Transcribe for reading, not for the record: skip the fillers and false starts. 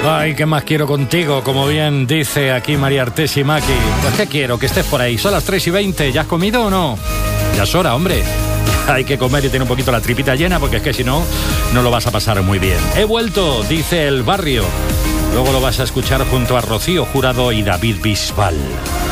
Ay, ¿qué más quiero contigo? Como bien dice aquí María Artesi Maki. Pues ¿qué quiero? Que estés por ahí. Son las 3:20. ¿Ya has comido o no? Ya es hora, hombre. Hay que comer y tener un poquito la tripita llena, porque es que si no, no lo vas a pasar muy bien. He vuelto, dice El Barrio. Luego lo vas a escuchar junto a Rocío Jurado y David Bisbal.